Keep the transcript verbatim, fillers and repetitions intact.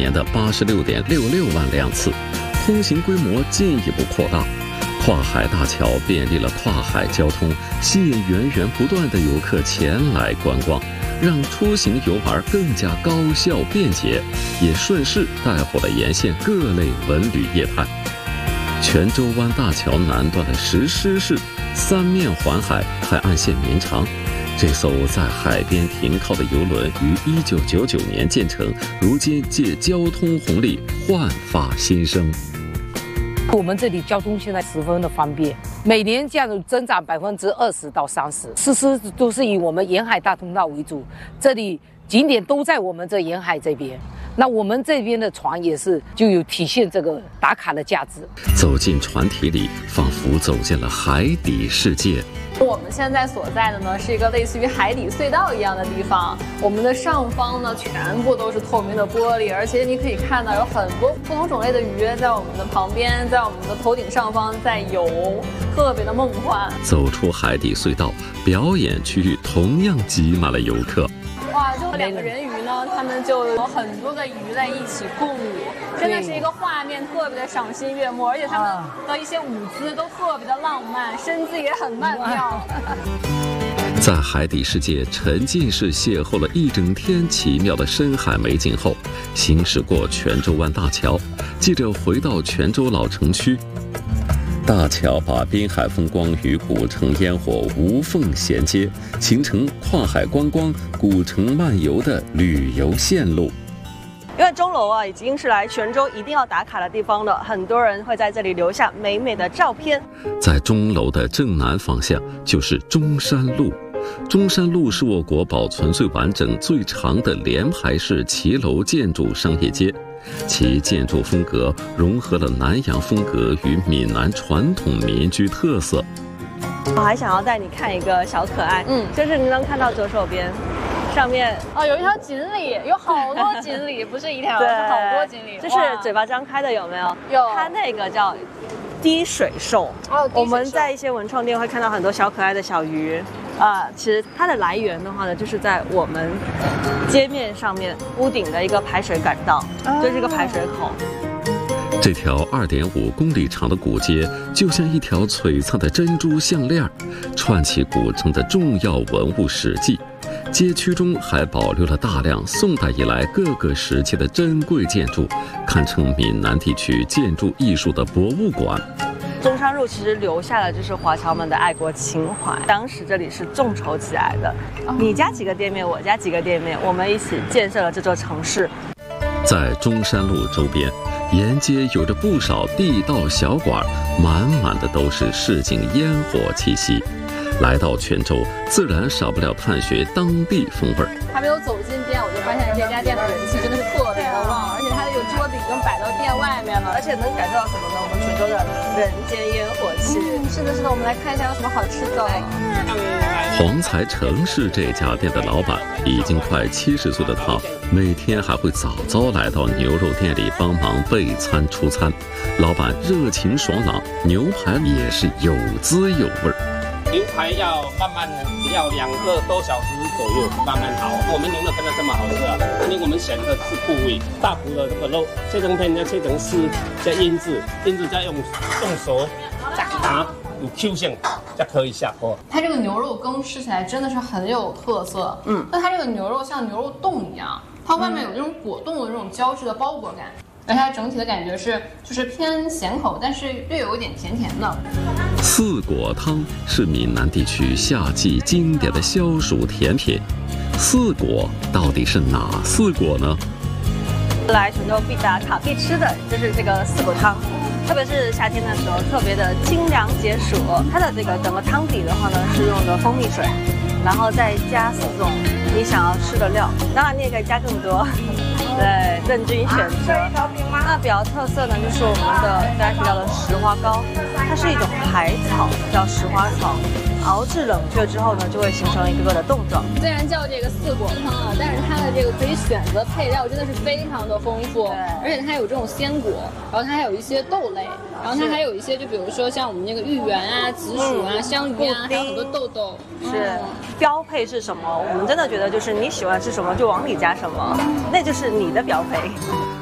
年的八十六点六六万辆次，通行规模进一步扩大。跨海大桥便利了跨海交通，吸引源源不断的游客前来观光，让出行游玩更加高效便捷，也顺势带火了沿线各类文旅业态。泉州湾大桥南段的石狮式三面环海，海岸线绵长。这艘在海边停靠的游轮于一九九九年建成，如今借交通红利焕发新生。 我们这里交通现在十分的方便，每年这样的增长百分之二十到三十，实施都是以我们沿海大通道为主，这里景点都在我们这沿海这边。那我们这边的船也是就有体现这个打卡的价值。 走进船体里，仿佛走进了海底世界。 我们现在所在的呢是一个类似于海底隧道一样的地方，我们的上方呢全部都是透明的玻璃，而且你可以看到有很多不同种类的鱼在我们的旁边，在我们的头顶上方在游，特别的梦幻。 走出海底隧道，表演区域同样挤满了游客。 哇，就两个人鱼呢，他们就有很多的鱼在一起共舞，真的是一个画面特别的赏心悦目，而且他们的一些舞姿都特别的浪漫，身姿也很曼妙。 在海底世界沉浸式邂逅了一整天奇妙的深海美景后，行驶过泉州湾大桥，接着回到泉州老城区。大桥把滨海风光与古城烟火无缝衔接，形成跨海观光、古城漫游的旅游线路。 因为钟楼啊，已经是来泉州一定要打卡的地方了，很多人会在这里留下美美的照片。 在钟楼的正南方向就是中山路。中山路是我国保存最完整、最长的连排式骑楼建筑商业街。其建筑风格融合了南洋风格与闽南传统民居特色。 我还想要带你看一个小可爱，嗯，就是你能看到左手边，上面哦，有一条锦鲤，有好多锦鲤，不是一条，是好多锦鲤， 就是嘴巴张开的，有没有？ 有。 它那个叫滴水兽。哦，我们在一些文创店会看到很多小可爱的小鱼。啊、呃，其实它的来源的话呢，就是在我们街面上面屋顶的一个排水管道，哦、就是一个排水口。 这条二点五公里长的古街，就像一条璀璨的珍珠项链，串起古城的重要文物史迹。街区中还保留了大量宋代以来各个时期的珍贵建筑，堪称闽南地区建筑艺术的博物馆。 中山路其实留下了就是华侨们的爱国情怀，当时这里是众筹起来的，哦、你家几个店面，我家几个店面，我们一起建设了这座城市。 在中山路周边，沿街有着不少地道小馆，满满的都是市井烟火气息。来到泉州，自然少不了探寻当地风味。 还没有走进店，我就发现这家店的人气真的是特别的旺，而且它的这个桌子已经摆到店外面了， 而且能感受到什么呢？我们泉州的人间烟火气。 嗯，是的，是的，我们来看一下有什么好吃的。 黄财城是这家店的老板，已经快七十岁的他，每天还会早早来到牛肉店里帮忙备餐出餐。老板热情爽朗，牛排也是有滋有味儿。 牛排要慢慢，要两个多小时左右慢慢熬。我们牛肉真的这么好吃啊！因为我们选的是部位，大骨的这个肉切成片，要切成丝，再腌制，腌制再用用手再打，有 Q 性，再可以下锅。 它这个牛肉羹吃起来真的是很有特色，嗯，那它这个牛肉像牛肉冻一样，它外面有这种果冻的这种胶质的包裹感。而且它整体的感觉是，就是偏咸口，但是略有一点甜甜的。 四果汤是闽南地区夏季经典的消暑甜品。四果到底是哪四果呢？ 来泉州必打卡必吃的就是这个四果汤，特别是夏天的时候，特别的清凉解暑。它的这个整个汤底的话呢，是用的蜂蜜水，然后再加四种你想要吃的料，当然你也可以加更多。对，任君选择。那比较特色呢，就是我们的刚才提到的石花糕，它是一种海草，叫石花草，熬制冷却之后呢，就会形成一个个的冻状。 虽然叫这个四果汤啊，但是它的这个可以选择配料真的是非常的丰富，而且它有这种鲜果，然后它还有一些豆类，然后它还有一些就比如说像我们那个芋圆啊、紫薯啊、香鱼啊，还有很多豆豆。 是，标配是什么？我们真的觉得就是你喜欢吃什么就往里加什么，那就是你的标配。